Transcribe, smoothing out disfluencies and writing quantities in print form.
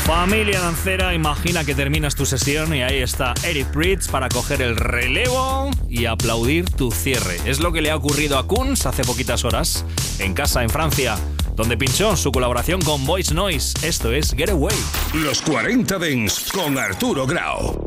Familia dancera, imagina que terminas tu sesión y ahí está Eric Prydz para coger el relevo y aplaudir tu cierre. Es lo que le ha ocurrido a Kunz hace poquitas horas, en casa en Francia, donde pinchó su colaboración con Voice Noise. Esto es Get Away. Los 40 Dents con Arturo Grau.